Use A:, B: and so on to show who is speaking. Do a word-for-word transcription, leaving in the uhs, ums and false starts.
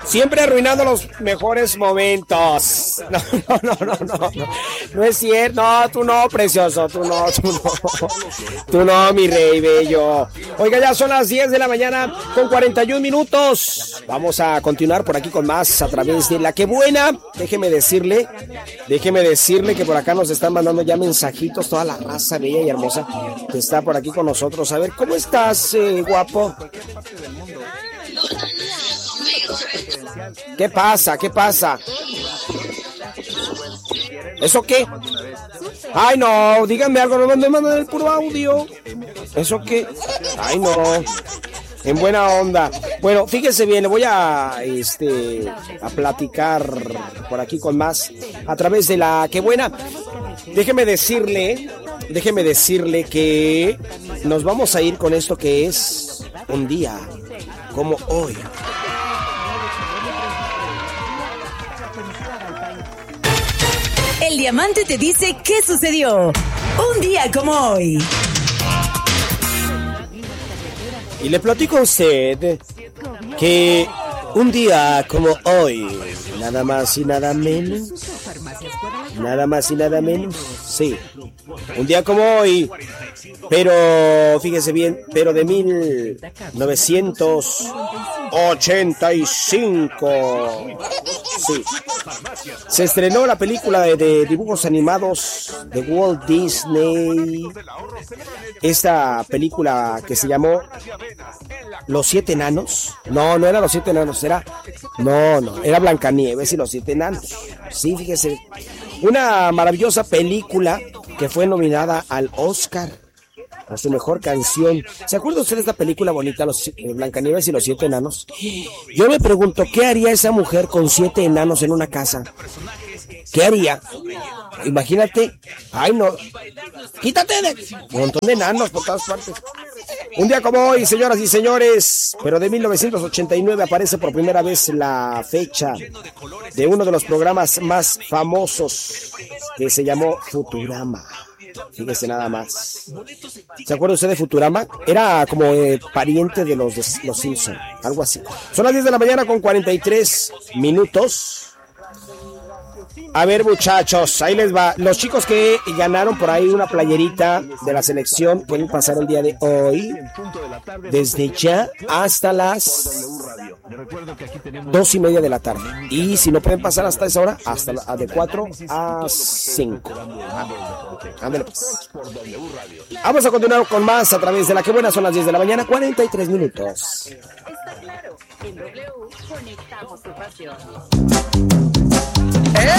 A: Siempre arruinando los mejores momentos. No, no, no, no, no, no. No es cierto. No, tú no, precioso. Tú no, tú no. Tú no, mi rey bello. Oiga, ya son las diez de la mañana con cuarenta y un minutos. Vamos a continuar por aquí con más a través de La Que Buena. Déjeme decirle, déjeme decirle que por acá nos están mandando ya mensajitos. Toda la raza bella y hermosa que está por aquí con nosotros. A ver, ¿cómo estás, eh, guapo? ¿Qué pasa? ¿Qué pasa? ¿Eso qué? Ay, no, díganme algo, no me mandan el puro audio. ¿Eso qué? Ay, no. En buena onda. Bueno, fíjese bien, le voy a este a platicar por aquí con más a través de La Que Buena. Déjeme decirle, déjeme decirle que nos vamos a ir con esto que es un día como hoy.
B: El diamante te dice qué sucedió un día como hoy.
A: Y le platico a usted que un día como hoy, nada más y nada menos, nada más y nada menos, sí, un día como hoy, pero fíjese bien, pero de mil novecientos ochenta y cinco, sí, se estrenó la película de, de dibujos animados de Walt Disney, esta película que se llamó Los Siete Enanos. No, no era Los Siete Enanos, era, no, no, era Blancanieves y Los Siete Enanos. Sí, fíjese, una maravillosa película que fue nominada al Oscar a su mejor canción. ¿Se acuerda usted de esta película bonita, los eh, Blancanieves y los Siete Enanos? Yo me pregunto, ¿qué haría esa mujer con siete enanos en una casa? ¿Qué haría? Imagínate. Ay, no. Quítate de un montón de enanos por todas partes. Un día como hoy, señoras y señores, pero de mil novecientos ochenta y nueve aparece por primera vez la fecha de uno de los programas más famosos que se llamó Futurama. Fíjese nada más. ¿Se acuerda usted de Futurama? Era como eh, pariente de los, de los Simpson, algo así. Son las diez de la mañana con cuarenta y tres minutos. A ver, muchachos, ahí les va. Los chicos que ganaron por ahí una playerita de la selección pueden pasar el día de hoy, desde ya hasta las dos y media de la tarde. Y si no pueden pasar hasta esa hora, hasta la, de cuatro a cinco. Ándale pues. Vamos a continuar con más a través de La Que Buena. Son las diez de la mañana, cuarenta y tres minutos.
C: Está claro, en W conectamos tu pasión.
A: ¡Eh!